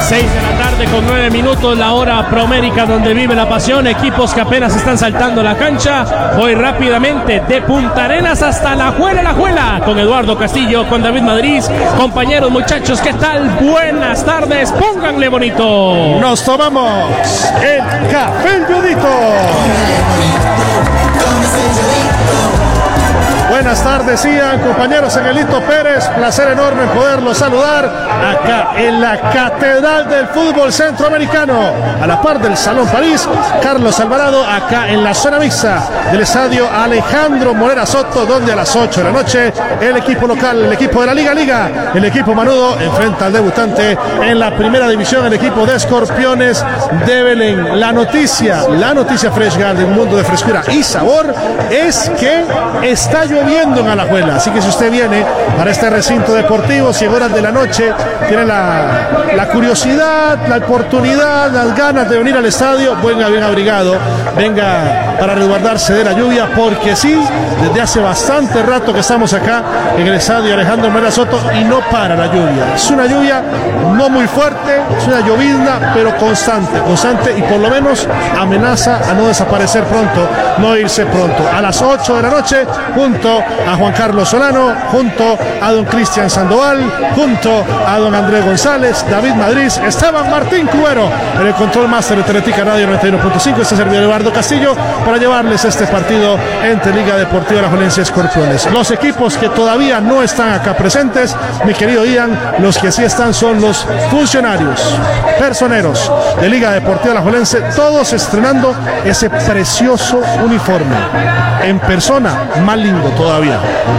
6 de la tarde con 9 minutos, la hora promérica donde vive la pasión. Equipos que apenas están saltando la cancha. Voy rápidamente de Punta Arenas hasta La Juela, con Eduardo Castillo, con David Madrid. Compañeros, muchachos, ¿qué tal? Buenas tardes, pónganle bonito. Nos tomamos el Café El Yodito. Buenas tardes, Ian, compañeros. Angelito Pérez, placer enorme poderlos saludar acá en la Catedral del Fútbol Centroamericano, a la par del Salón París. Carlos Alvarado, acá en la zona mixta del estadio Alejandro Morera Soto, donde a las 8 de la noche el equipo local, el equipo de la Liga, el equipo manudo, enfrenta al debutante en la primera división, el equipo de Escorpiones de Belén. La noticia Fresh Garden, un mundo de frescura y sabor, es que está lloviendo en Alajuela, así que si usted viene para este recinto deportivo, si en horas de la noche tiene la curiosidad, la oportunidad, las ganas de venir al estadio, venga bien abrigado, venga para resguardarse de la lluvia, porque sí, desde hace bastante rato que estamos acá en el estadio Alejandro Morera Soto y no para la lluvia. Es una lluvia no muy fuerte, es una llovizna, pero constante y por lo menos amenaza a no desaparecer pronto, no irse pronto. A las 8 de la noche, junto a Juan Carlos Solano, junto a don Cristian Sandoval, junto a don Andrés González, David Madrid, Esteban Martín Cubero, en el control máster de Teletica Radio 91.5, este servidor Eduardo Castillo, para llevarles este partido entre Liga Deportiva Alajuelense y Escorpiones. Los equipos que todavía no están acá presentes, mi querido Ian, los que sí están son los funcionarios, personeros de Liga Deportiva Alajuelense, todos estrenando ese precioso uniforme. En persona, más lindo todavía.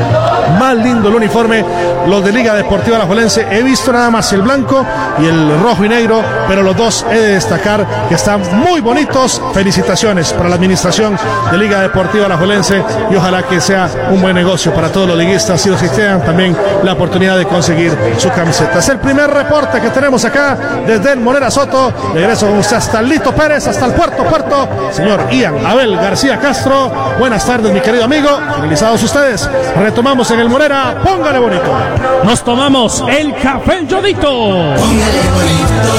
Más lindo el uniforme, los de Liga Deportiva Alajuelense. He visto nada más el blanco y el rojo y negro, pero los dos he de destacar que están muy bonitos. Felicitaciones para la administración de Liga Deportiva Alajuelense y ojalá que sea un buen negocio para todos los liguistas y los que tengan también la oportunidad de conseguir su camiseta. Es el primer reporte que tenemos acá desde el Morera Soto. Regreso con usted hasta Lito Pérez, hasta el puerto. Señor Ian Abel García Castro, buenas tardes, mi querido amigo. Finalizados ustedes, retomamos en el Morera, póngale bonito. Nos tomamos el Café El Yodito. Póngale bonito,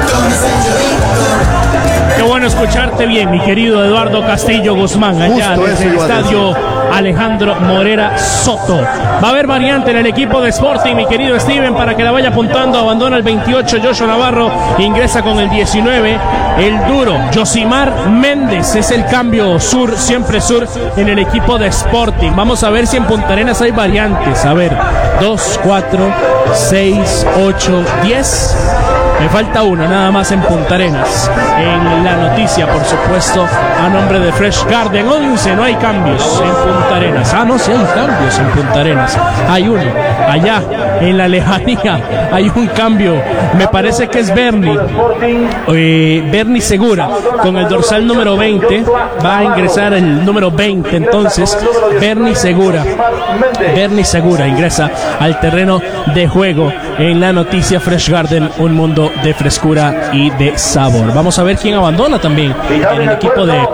qué bueno escucharte bien, mi querido Eduardo Castillo Guzmán, allá desde el estadio Alejandro Morera Soto. Va a haber variante en el equipo de Sporting, mi querido Steven, para que la vaya apuntando. Abandona el 28 Joshua Navarro, ingresa con el 19 el duro Josimar Méndez. Es el cambio sur, siempre sur, en el equipo de Sporting. Vamos a ver si en Punta Arenas hay variantes. A ver, 2, 4, 6, 8, 10. Me falta una nada más en Punta Arenas. En la noticia, por supuesto, a nombre de Fresh Garden 11, no hay cambios en Punta Arenas. No, sí hay cambios en Punta Arenas. Hay uno. Allá, en la lejanía, hay un cambio. Me parece que es Bernie Segura, con el dorsal número 20. Va a ingresar el número 20, entonces, Bernie Segura ingresa al terreno de juego en la noticia Fresh Garden, un mundo de frescura y de sabor. Vamos a ver quién abandona también en el equipo de